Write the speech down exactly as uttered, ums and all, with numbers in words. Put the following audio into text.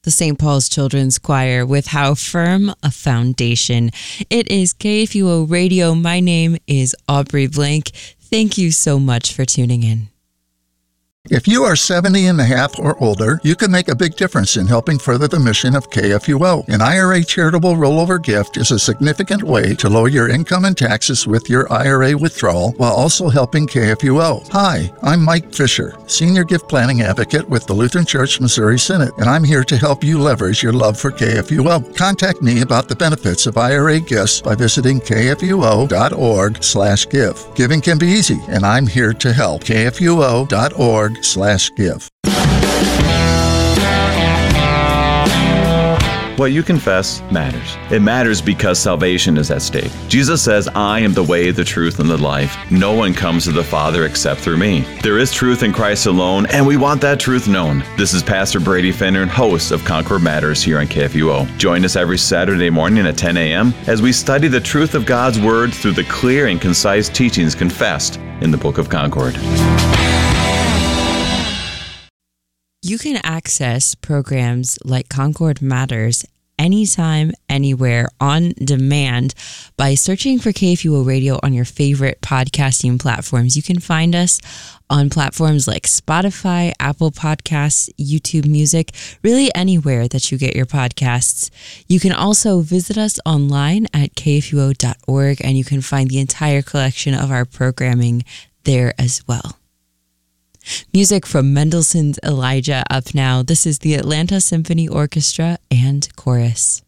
the Saint Paul's Children's Choir with How Firm a Foundation. It is K F U O Radio. My name is Aubrey Blank. Thank you so much for tuning in. If you are seventy and a half or older, you can make a big difference in helping further the mission of K F U O. An I R A charitable rollover gift is a significant way to lower your income and taxes with your I R A withdrawal while also helping K F U O. Hi, I'm Mike Fisher, Senior Gift Planning Advocate with the Lutheran Church Missouri Synod, and I'm here to help you leverage your love for K F U O. Contact me about the benefits of I R A gifts by visiting kfuo.org slash give. Giving can be easy, and I'm here to help. kfuo.org slash give. What you confess matters. It matters because salvation is at stake. Jesus says, I am the way, the truth, and the life. No one comes to the Father except through me. There is truth in Christ alone, and we want that truth known. This is Pastor Brady Finner, host of Concord Matters here on K F U O. Join us every Saturday morning at ten a.m. as we study the truth of God's Word through the clear and concise teachings confessed in the Book of Concord. You can access programs like Concord Matters anytime, anywhere, on demand by searching for K F U O Radio on your favorite podcasting platforms. You can find us on platforms like Spotify, Apple Podcasts, YouTube Music, really anywhere that you get your podcasts. You can also visit us online at k f u o dot org, and you can find the entire collection of our programming there as well. Music from Mendelssohn's Elijah up now. This is the Atlanta Symphony Orchestra and Chorus.